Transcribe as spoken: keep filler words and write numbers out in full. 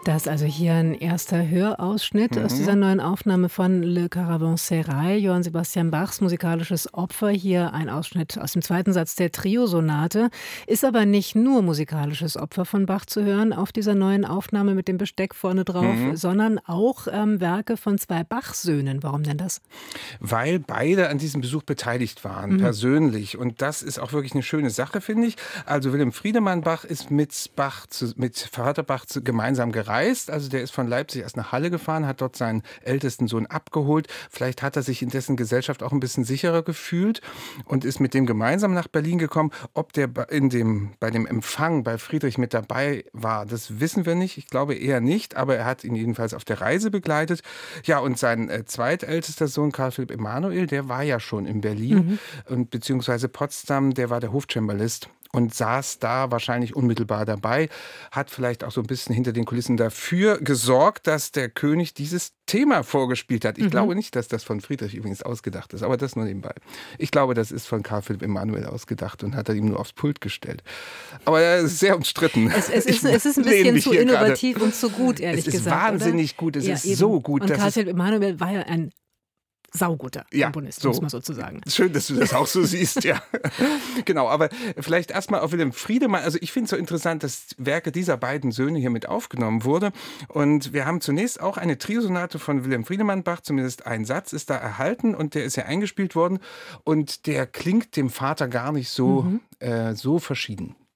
Das ist also hier ein erster Hörausschnitt aus dieser Mhm. neuen Aufnahme von Le Caravansérail, Johann Sebastian Bachs musikalisches Opfer. Hier ein Ausschnitt aus dem zweiten Satz der Trio-Sonate. Ist aber nicht nur musikalisches Opfer von Bach zu hören auf dieser neuen Aufnahme mit dem Besteck vorne drauf, Mhm. sondern auch ähm, Werke von zwei Bach-Söhnen. Warum denn das? Weil beide an diesem Besuch beteiligt waren, Mhm. persönlich. Und das ist auch wirklich eine schöne Sache, finde ich. Also Wilhelm Friedemann Bach ist mit Bach, zu, mit Vater Bach zu, gemeinsam gereist. Also der ist von Leipzig erst nach Halle gefahren, hat dort seinen ältesten Sohn abgeholt. Vielleicht hat er sich in dessen Gesellschaft auch ein bisschen sicherer gefühlt und ist mit dem gemeinsam nach Berlin gekommen. Ob der bei- in dem, bei dem Empfang bei Friedrich mit dabei war, das wissen wir nicht. Ich glaube eher nicht, aber er hat ihn jedenfalls auf der Reise begleitet. Ja, und sein äh, zweitältester Sohn, Karl Philipp Emanuel, der war ja schon in Berlin Mhm. und beziehungsweise Potsdam, der war der Hofcembalist und saß da wahrscheinlich unmittelbar dabei, hat vielleicht auch so ein bisschen hinter den Kulissen dafür gesorgt, dass der König dieses Thema vorgespielt hat. Ich Mhm. glaube nicht, dass das von Friedrich übrigens ausgedacht ist, aber das nur nebenbei. Ich glaube, das ist von Karl Philipp Emanuel ausgedacht und hat er ihm nur aufs Pult gestellt. Aber er ist sehr umstritten. Es, es, Ich ist, es ist ein lehne bisschen mich zu hier gerade. innovativ und zu gut, ehrlich Es ist gesagt, wahnsinnig oder? gut, es Ja, ist eben. so gut, Und dass Karl es Philipp Emanuel war ja ein sauguter ja, Komponist, so. muss man sozusagen. Schön, dass du das auch so siehst, ja. Genau, aber vielleicht erstmal auf Wilhelm Friedemann. Also ich finde es so interessant, dass Werke dieser beiden Söhne hier mit aufgenommen wurde. Und wir haben zunächst auch eine Triosonate von Wilhelm Friedemann Bach, zumindest ein Satz ist da erhalten und der ist ja eingespielt worden. Und der klingt dem Vater gar nicht so, Mhm. äh, so verschieden.